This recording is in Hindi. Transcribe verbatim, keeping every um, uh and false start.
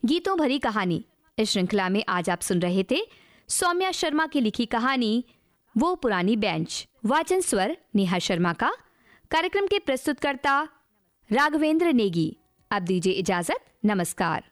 गीतों भरी कहानी। इस श्रृंखला में आज आप सुन रहे थे सौम्या शर्मा की लिखी कहानी वो पुरानी बेंच। वाचन स्वर नेहा शर्मा का। कार्यक्रम के प्रस्तुतकर्ता राघवेंद्र नेगी। अब दीजिए इजाजत। नमस्कार।